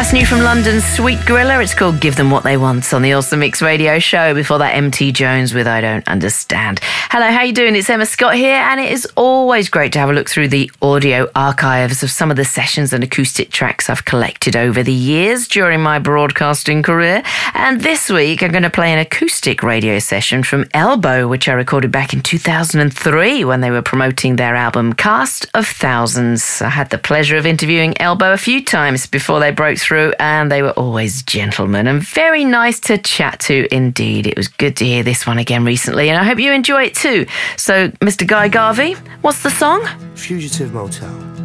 That's new from London's Sweet Gorilla. It's called Give Them What They Want on the Awesome Mix Radio Show. Before that, MT Jones with I Don't Understand. Hello, how you doing? It's Emma Scott here, and it is always great to have a look through the audio archives of some of the sessions and acoustic tracks I've collected over the years during my broadcasting career. And this week, I'm going to play an acoustic radio session from Elbow, which I recorded back in 2003 when they were promoting their album Cast of Thousands. I had the pleasure of interviewing Elbow a few times before they broke through, and they were always gentlemen and very nice to chat to indeed. It was good to hear this one again recently, and I hope you enjoy it too. So, Mr. Guy Garvey, what's the song? Fugitive Motel.